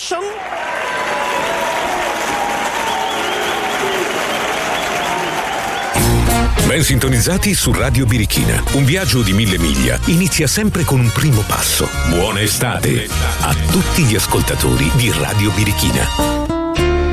Station. Ben sintonizzati su Radio Birichina. Un viaggio di 1000 miglia inizia sempre con un primo passo. Buona estate a tutti gli ascoltatori di Radio Birichina.